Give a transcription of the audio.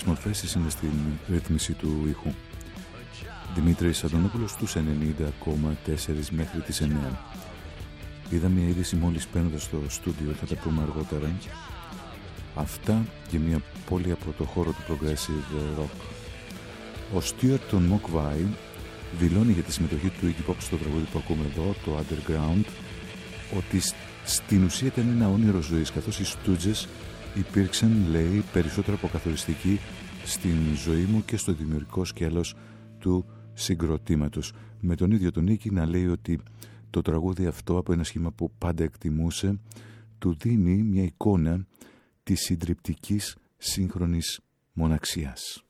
μορφές είναι στην ρύθμιση του ήχου. Δημήτρης Αντωνόπουλος στους 90,4 μέχρι τις 9. Είδα μια είδηση μόλις παίρνοντας στο στούντιο, θα τα πούμε αργότερα. Αυτά και μια πόλη από το χώρο του progressive rock. Ο Στιούαρτ των Μοκβάι δηλώνει για τη συμμετοχή του Iggy Pop στο τραγούδι που ακούμε εδώ, το Underground, ότι στην ουσία ήταν ένα όνειρο ζωής, καθώς οι Stooges υπήρξαν, λέει, περισσότερο από καθοριστικοί στην ζωή μου και στο δημιουργικό σκέλος του συγκροτήματος. Με τον ίδιο τον Iggy να λέει ότι το τραγούδι αυτό, από ένα σχήμα που πάντα εκτιμούσε, του δίνει μια εικόνα της συντριπτικής σύγχρονης μοναξιάς.